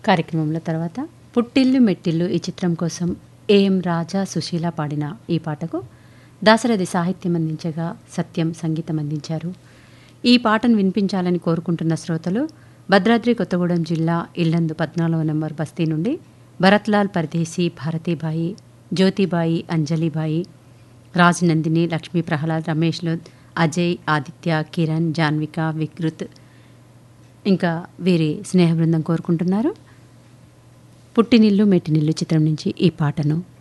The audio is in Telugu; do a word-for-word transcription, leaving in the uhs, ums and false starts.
కార్యక్రమంలో తర్వాత పుట్టిల్లు మెట్టిల్లు ఈ చిత్రం కోసం ఏఎం రాజా సుశీల పాడిన ఈ పాటకు దాశరథి సాహిత్యం అందించగా సత్యం సంగీతం అందించారు. ఈ పాటను వినిపించాలని కోరుకుంటున్న శ్రోతలు భద్రాద్రి కొత్తగూడెం జిల్లా ఇల్లందు పద్నాలుగవ నంబర్ బస్తీ నుండి భరత్లాల్ పరదేశీ, భారతీబాయి, జ్యోతిబాయి, అంజలిబాయి, రాజ్నందిని, లక్ష్మీ ప్రహ్లాద్, రమేష్లు, అజయ్, ఆదిత్య, కిరణ్, జాన్విక, వికృత్ ఇంకా వీరి స్నేహ బృందం కోరుకుంటున్నారు. పుట్టినిల్లు మెట్టినిల్లు చిత్రం నుంచి ఈ పాటను.